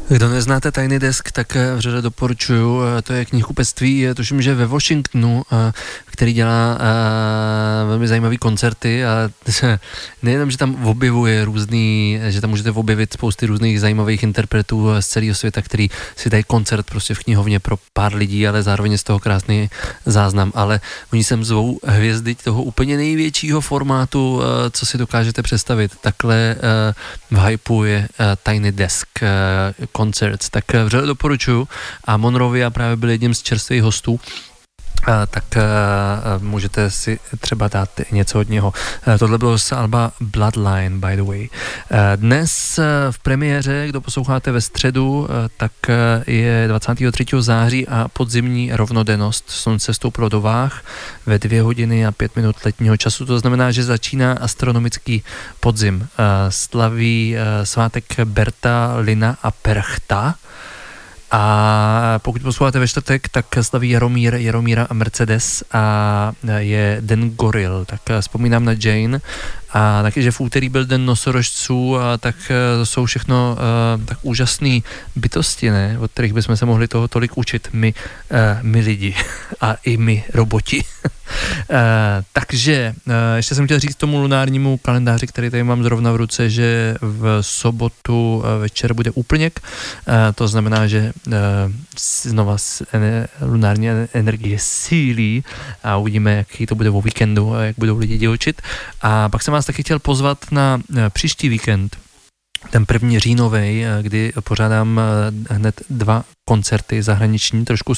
Kdo neznáte Tiny Desk, tak vřele doporučuju, to je knihkupectví, tuším, že ve Washingtonu, který dělá velmi zajímavý koncerty a nejenom, že tam objevuje že tam můžete objevit spousty různých zajímavých interpretů z celého světa, který si dají koncert prostě v knihovně pro pár lidí, ale zároveň je z toho krásný záznam, ale oni sem zvou hvězdy toho úplně největšího formátu, co si dokážete představit. Takhle v hypeu je Tiny Desk Concerts, tak vřele doporučuju a Monrovia právě byl jedním z čerstvých hostů, tak můžete si třeba dát něco od něho. Tohle bylo z alba Bloodline, by the way. Dnes v premiéře, kdo posloucháte ve středu, tak je 23. září a podzimní rovnodennost. Slunce vstoupilo do váh ve 2 hodiny a 5 minut letního času. To znamená, že začíná astronomický podzim. Slaví svátek Berta, Lina a Perchta. A pokud posloucháte ve čtvrtek, tak slaví Jaromíra a Mercedes a je Den goril, tak vzpomínám na Jane a taky, že v úterý byl Den nosorožců a tak to jsou všechno tak úžasné bytosti, ne? Od kterých bychom se mohli toho tolik učit my lidi a i my roboti. Takže ještě jsem chtěl říct tomu lunárnímu kalendáři, který tady mám zrovna v ruce, že v sobotu večer bude úplněk, to znamená, že znova lunární energie sílí a uvidíme, jaký to bude o víkendu a jak budou lidi divočit. A pak jsem vás taky chtěl pozvat na příští víkend, ten 1. říjnový, kdy pořádám hned 2 koncerty zahraniční. Trošku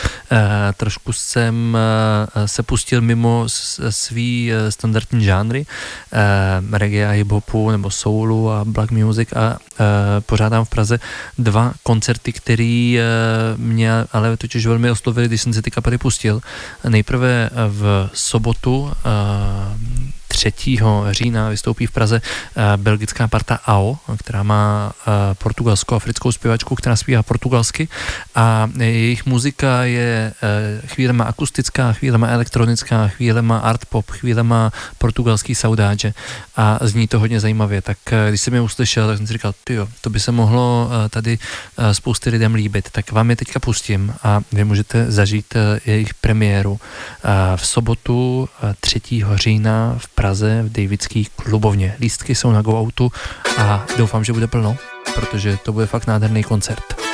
jsem se pustil mimo svý standardní žánry, reggae a hip-hopu nebo soulu a black music a pořádám v Praze 2 koncerty, který mě ale totiž velmi oslovili, když jsem se ty kapely pustil. Nejprve v sobotu 3. října vystoupí v Praze belgická parta AO, která má portugalsko-africkou zpěvačku, která zpívá portugalsky a jejich muzika je chvílema akustická, chvílema elektronická, chvílema art pop, chvílema portugalský saudáže a zní to hodně zajímavě. Tak když jsem je uslyšel, tak jsem si říkal, tyjo, to by se mohlo tady spousty lidem líbit, tak vám je teďka pustím a vy můžete zažít jejich premiéru v sobotu 3. října v Praze v Davidský klubovně. Lístky jsou na Go Outu a doufám, že bude plno, protože to bude fakt nádherný koncert.